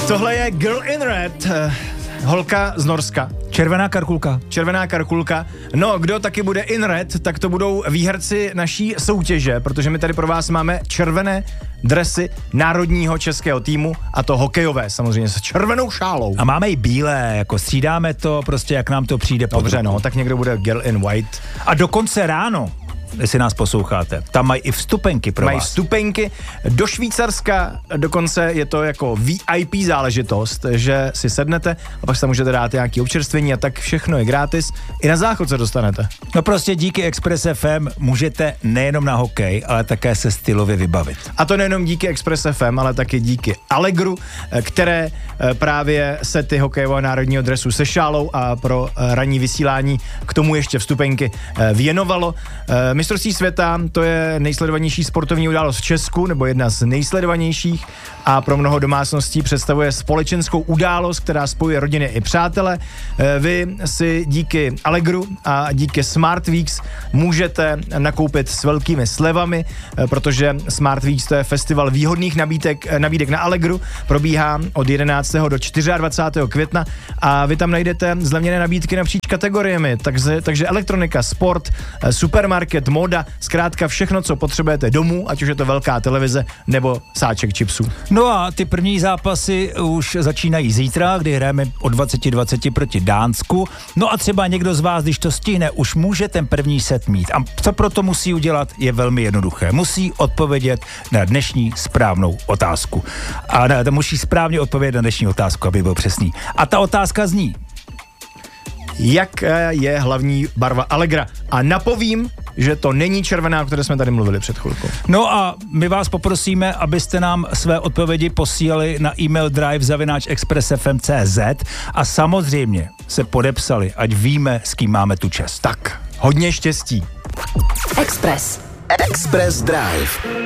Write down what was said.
Tohle je Girl in Red, holka z Norska. Červená karkulka. No, kdo taky bude in red, tak to budou výherci naší soutěže, protože my tady pro vás máme červené dresy národního českého týmu, a to hokejové, samozřejmě s červenou šálou. A máme i bílé, jako střídáme to, prostě jak nám to přijde pod Dobře, ruku. no, tak někdo bude girl in white. A dokonce ráno, jestli nás posloucháte, tam mají i vstupenky pro Mají vás. vstupenky do Švýcarska, dokonce je to jako VIP záležitost, že si sednete a pak se můžete dát nějaký občerstvení a tak všechno je gratis. I na záchod se dostanete. No prostě díky Express FM můžete nejenom na hokej, ale také se stylově vybavit. A to nejenom díky Express FM, ale taky díky Allegru, které právě sety hokejového národního dresu se šálou a pro ranní vysílání k tomu ještě vstupenky věnovalo. Mistrovství světa, to je nejsledovanější sportovní událost v Česku, nebo jedna z nejsledovanějších, a pro mnoho domácností představuje společenskou událost, která spojuje rodiny i přátele. Vy si díky Allegru a díky Smart Weeks můžete nakoupit s velkými slevami, protože Smart Weeks to je festival výhodných nabídek na Allegru, probíhá od 11. do 24. května a vy tam najdete zlevněné nabídky napříč kategoriemi, takže elektronika, sport, supermarket, móda, zkrátka všechno, co potřebujete domů, ať už je to velká televize nebo sáček chipsů. No a ty první zápasy už začínají zítra, kdy hrajeme o 20:20 proti Dánsku. No a třeba někdo z vás, když to stihne, už může ten první set mít. A co proto musí udělat, je velmi jednoduché. Musí odpovědět na dnešní správnou otázku. A musí správně odpovědět na dnešní otázku, aby byl přesný. A ta otázka zní: Jak je hlavní barva Allegra? A napovím, že to není červená, o které jsme tady mluvili před chvilkou. No a my vás poprosíme, abyste nám své odpovědi posílali na e-mail drive@expressfm.cz a samozřejmě se podepsali, ať víme, s kým máme tu čest. Tak, hodně štěstí. Express Drive.